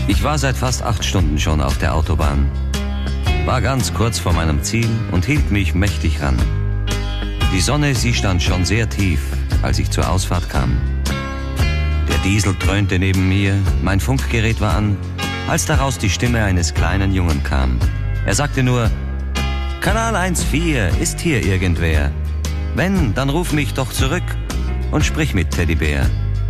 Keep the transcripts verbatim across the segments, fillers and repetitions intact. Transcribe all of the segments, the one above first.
Ich war seit fast acht Stunden schon auf der Autobahn. War ganz kurz vor meinem Ziel und hielt mich mächtig ran. Die Sonne, sie stand schon sehr tief, als ich zur Ausfahrt kam. Der Diesel dröhnte neben mir, mein Funkgerät war an, als daraus die Stimme eines kleinen Jungen kam. Er sagte nur: Kanal eins vier, ist hier irgendwer? Wenn, dann ruf mich doch zurück und sprich mit Teddybär.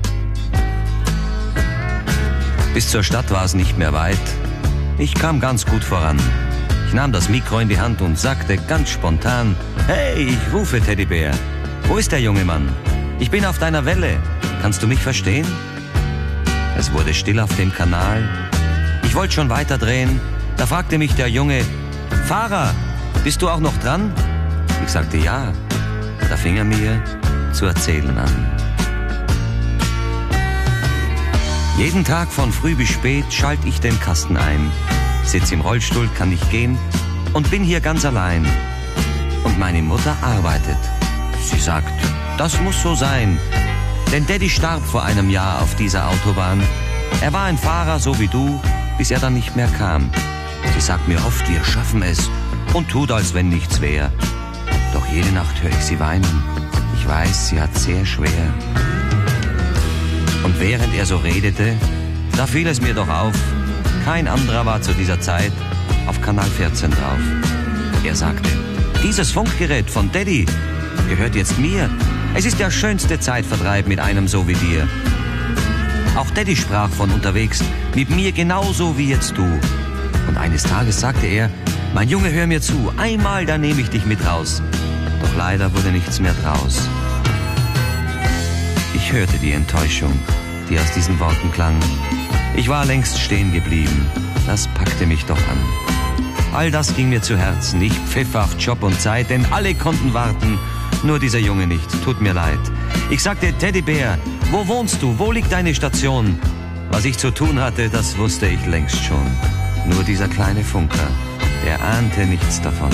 Bis zur Stadt war es nicht mehr weit. Ich kam ganz gut voran. Ich nahm das Mikro in die Hand und sagte ganz spontan: Hey, ich rufe Teddybär. Wo ist der junge Mann? Ich bin auf deiner Welle. Kannst du mich verstehen? Es wurde still auf dem Kanal. Ich wollte schon weiterdrehen. Da fragte mich der Junge: Fahrer, bist du auch noch dran? Ich sagte ja. Da fing er mir zu erzählen an. Jeden Tag von früh bis spät schalte ich den Kasten ein. Sitz im Rollstuhl, kann nicht gehen und bin hier ganz allein. Und meine Mutter arbeitet. Sie sagt, das muss so sein. Denn Daddy starb vor einem Jahr auf dieser Autobahn. Er war ein Fahrer, so wie du, bis er dann nicht mehr kam. Sie sagt mir oft, wir schaffen es und tut, als wenn nichts wär. Doch jede Nacht höre ich sie weinen. Ich weiß, sie hat sehr schwer. Und während er so redete, da fiel es mir doch auf, kein anderer war zu dieser Zeit auf Kanal vierzehn drauf. Er sagte, dieses Funkgerät von Daddy gehört jetzt mir. Es ist der schönste Zeitvertreib mit einem so wie dir. Auch Daddy sprach von unterwegs, mit mir genauso wie jetzt du. Und eines Tages sagte er, mein Junge, hör mir zu, einmal, da nehme ich dich mit raus. Doch leider wurde nichts mehr draus. Ich hörte die Enttäuschung, die aus diesen Worten klang. Ich war längst stehen geblieben, das packte mich doch an. All das ging mir zu Herzen, ich pfiff auf Job und Zeit, denn alle konnten warten, nur dieser Junge nicht, tut mir leid. Ich sagte, Teddybär, wo wohnst du, wo liegt deine Station? Was ich zu tun hatte, das wusste ich längst schon. Nur dieser kleine Funker, der ahnte nichts davon.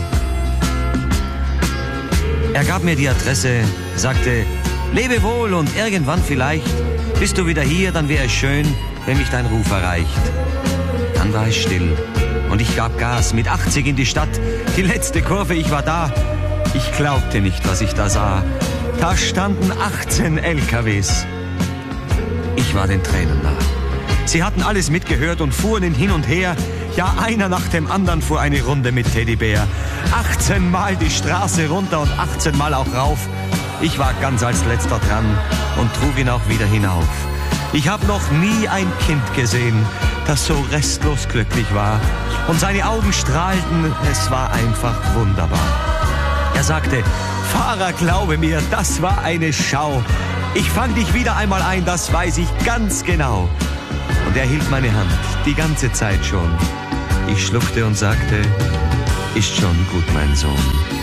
Er gab mir die Adresse, sagte, lebe wohl und irgendwann vielleicht bist du wieder hier, dann wäre es schön, wenn mich dein Ruf erreicht. Dann war es still und ich gab Gas mit achtzig in die Stadt. Die letzte Kurve, ich war da. Ich glaubte nicht, was ich da sah. Da standen achtzehn L K Ws. Ich war den Tränen nah. Sie hatten alles mitgehört und fuhren hin und her. Ja, einer nach dem anderen fuhr eine Runde mit Teddybär. achtzehn Mal die Straße runter und achtzehn Mal auch rauf. Ich war ganz als letzter dran und trug ihn auch wieder hinauf. Ich habe noch nie ein Kind gesehen, das so restlos glücklich war. Und seine Augen strahlten, es war einfach wunderbar. Er sagte, Fahrer, glaube mir, das war eine Schau. Ich fang dich wieder einmal ein, das weiß ich ganz genau. Und er hielt meine Hand, die ganze Zeit schon. Ich schluckte und sagte, ist schon gut, mein Sohn.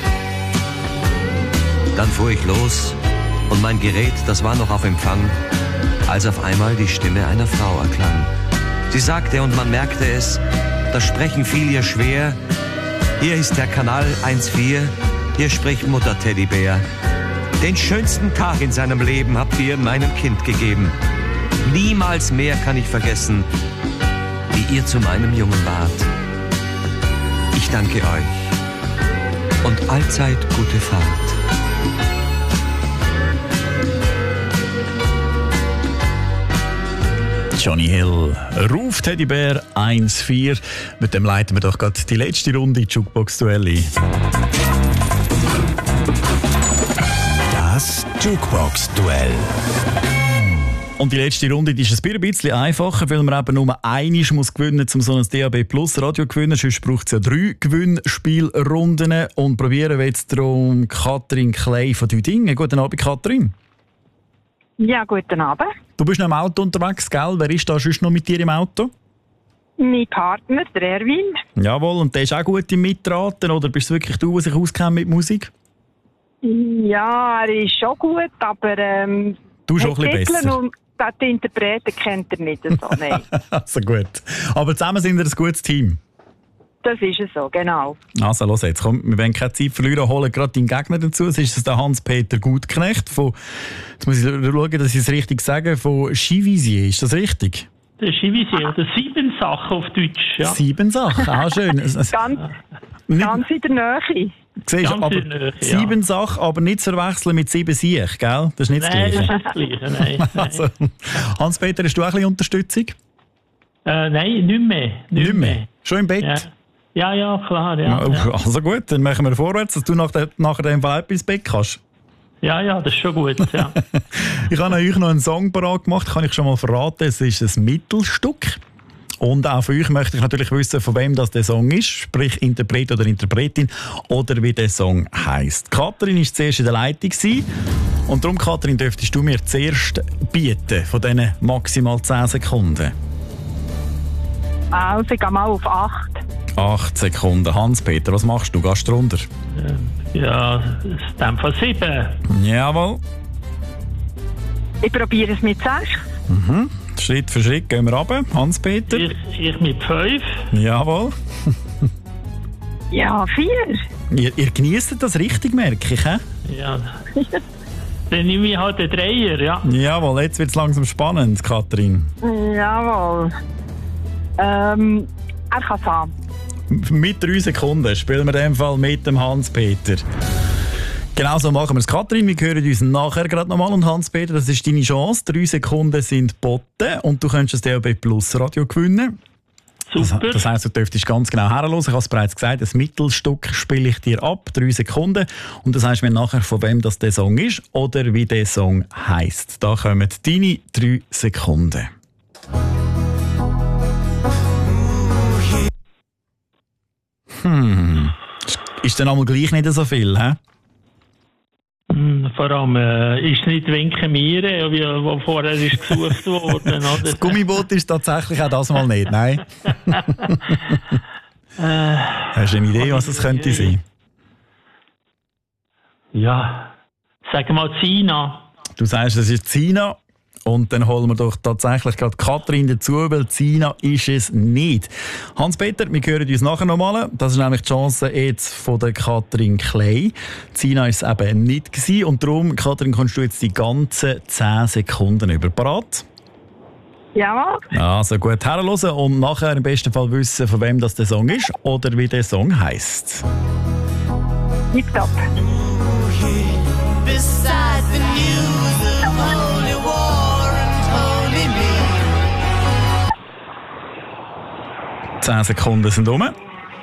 Dann fuhr ich los und mein Gerät, das war noch auf Empfang, als auf einmal die Stimme einer Frau erklang. Sie sagte, und man merkte es, das Sprechen fiel ihr schwer, hier ist der Kanal eins vier, hier spricht Mutter Teddybär. Den schönsten Tag in seinem Leben habt ihr meinem Kind gegeben. Niemals mehr kann ich vergessen, wie ihr zu meinem Jungen wart. Ich danke euch und allzeit gute Fahrt. Johnny Hill, Ruf Teddybär eins vier. Mit dem leiten wir doch gerade die letzte Runde Jukebox-Duell ein. Das Jukebox-Duell. Und die letzte Runde die ist ein bisschen einfacher, weil man eben nur einmal muss gewinnen muss, um so ein D A B Plus Radio zu gewinnen. Sonst braucht es ja drei Gewinnspielrunden. Und probieren wir jetzt darum Katrin Klei von Düdingen. Guten Abend, Katrin. Ja, guten Abend. Du bist noch im Auto unterwegs, gell? Wer ist da sonst noch mit dir im Auto? Mein Partner, der Erwin. Jawohl, und der ist auch gut im Mitraten, oder bist du wirklich du, der sich auskennt mit Musik? Ja, er ist schon gut, aber ähm, du schon ein bisschen besser. Und die Interpreten kennt er nicht so, nein. Also gut. Aber zusammen sind wir ein gutes Team. Das ist es so, genau. Also los jetzt, komm, wir wollen keine Zeit verlieren, holen gerade deinen Gegner dazu. Es ist der Hans-Peter Gutknecht von, jetzt muss ich schauen, dass ich es richtig sage, von Chivisier. Ist das richtig? der Skivisee oder sieben Sachen auf Deutsch. Ja. Sieben Sachen, auch schön. Es- es- Ganz, nicht, ganz in der Nähe. siehst, ganz aber in der Nähe, ja. sieben Sachen, aber nicht zu verwechseln mit sieben Siech, gell? Das ist nicht das Nein, das Gleiche. ist das Gleiche. Nein, nein. Also, Hans-Peter, hast du auch ein bisschen Unterstützung? Äh, nein, nicht mehr. Nicht mehr. Schon im Bett? Ja. ja, ja, klar. Ja, Ja, ja. Also gut, dann machen wir vorwärts, dass du nach der, nachher dem Fall ins Bett kannst. ja, ja, das ist schon gut. Ja. Ich habe euch noch einen Song parat gemacht, kann ich schon mal verraten. Es ist ein Mittelstück. Und auch von euch möchte ich natürlich wissen, von wem das der Song ist, sprich Interpret oder Interpretin, oder wie der Song heisst. Katrin war zuerst in der Leitung gewesen. Und darum, Katrin, dürftest du mir zuerst bieten von diesen maximal zehn Sekunden. Also, ich gehe mal auf acht. acht Sekunden. Hans-Peter, was machst du? Gehst du runter? Ja, in dem Fall sieben. Jawohl. Ich probiere es mit sechs. Schritt für Schritt gehen wir runter. Hans-Peter? Ich, ich mit fünf. Jawohl. Ja, vier. Ihr, ihr genießt das richtig, merke ich, hä? Ja. Dann nehme ich halt den Dreier, ja. Jawohl, jetzt wird es langsam spannend, Katrin. Jawohl. Ähm, er kann es haben. Mit drei Sekunden spielen wir in dem Fall mit dem Hans-Peter. Genau so machen wir es, Katrin. Wir hören uns nachher gerade nochmal. Und Hans-Peter, das ist deine Chance. Drei Sekunden sind geboten und du könntest das D A B Plus Radio gewinnen. Das, Super. das heisst, du dürftest ganz genau herhören. Ich habe es bereits gesagt, ein Mittelstück spiele ich dir ab, drei Sekunden. Und das heisst mir nachher, von wem das der Song ist oder wie der Song heisst. Da kommen deine drei Sekunden. Hm. Ist dann einmal gleich nicht so viel, hä? Hm, Vor allem äh, ist es nicht Winken mir, wie wo vorher ist gesucht worden. Oder? Das Gummiboot ist tatsächlich auch das mal nicht, nein. Hast du eine Idee, was das könnte sein? Ja, sagen wir mal Zina. Du sagst, es ist Zina. Und dann holen wir doch tatsächlich gerade Katrin dazu, weil Zina ist es nicht. Hans-Peter, wir hören uns nachher nochmal. Das ist nämlich die Chance jetzt von der Katrin Klei. Zina war es eben nicht gewesen. Und darum, Katrin, kannst du jetzt die ganzen zehn Sekunden über. Parat? Jawohl. Also gut, herhören und nachher im besten Fall wissen, von wem das der Song ist oder wie der Song heisst. Tipptopp. Beside the news of holy war and holy me. zehn Sekunden sind um.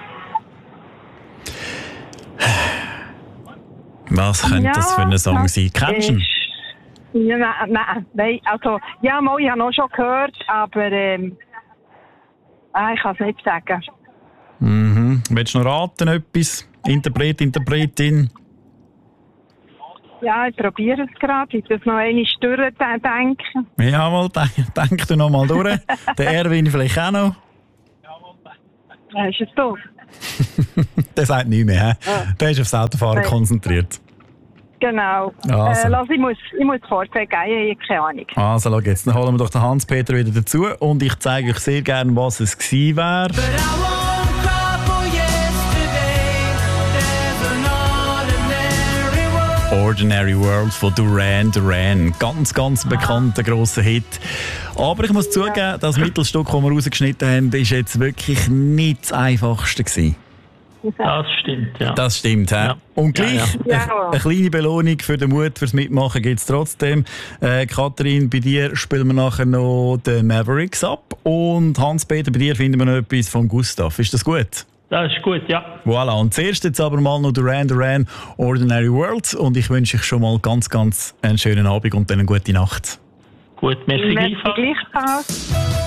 Was könnte das für ein Song das sein? Kennst du ihn? ist- Ja, nein, nein, nein, also, ja, mal, ich habe noch schon gehört, aber ähm, ah, ich kann es nicht sagen. Mhm. Willst du noch raten, etwas? Interpret, Interpretin? Ja, ich probiere es gerade. Ich muss noch eine Stunde denken. Jawohl, denk, denk du noch mal durch. Der Erwin vielleicht auch noch. Hast du es da? Der sagt nichts mehr. He? Ja. Der ist aufs Autofahren Nein. konzentriert. Genau. Also. Äh, lass, ich muss, ich muss vorzeigen, ich habe keine Ahnung. Also, schau jetzt. Dann holen wir doch den Hans-Peter wieder dazu. Und ich zeige euch sehr gerne, was es gewesen wäre. But I won't cry for yesterday. There's an ordinary world. Ordinary World von Duran Duran. Ganz, ganz bekannter, grosser Hit. Aber ich muss zugeben, das Mittelstück, das wir rausgeschnitten haben, ist jetzt wirklich nicht das Einfachste gewesen. Das stimmt, ja. Das stimmt, hä? Ja. Und gleich Ja, ja. Eine, eine kleine Belohnung für den Mut, fürs Mitmachen gibt es trotzdem. Äh, Katrin, bei dir spielen wir nachher noch den Mavericks ab. Und Hans-Peter, bei dir finden wir noch etwas von Gustav. Ist das gut? Das ist gut, ja. Voilà. Und zuerst jetzt aber mal noch Duran Duran, Ordinary World. Und ich wünsche euch schon mal ganz, ganz einen schönen Abend und dann eine gute Nacht. Gut, merci Merci gleichfalls. gleichfalls.